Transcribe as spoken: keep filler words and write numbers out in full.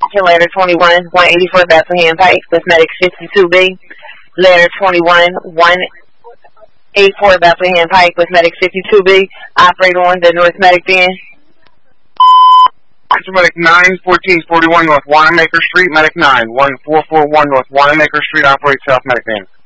to Ladder twenty-one, one eighty-four Bethlehem Pike with Medic fifty-two B. Ladder twenty-one, one eighty-four Bethlehem Pike with Medic fifty-two B. Operator on the North Medic bin. Medic nine, fourteen forty-one North Wanamaker Street, Medic nine, one four four one North Wanamaker Street, operate South Medic bin.